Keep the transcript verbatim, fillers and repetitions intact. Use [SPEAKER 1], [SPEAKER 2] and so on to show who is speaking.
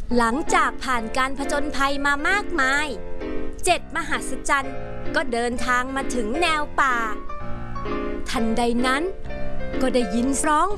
[SPEAKER 1] หลังจากผ่านการผจญภัยมามากมายเจ็ดมหัศจรรย์ก็เดินทางมาถึงแนวป่าทันใดนั้นก็ได้ยินร้อง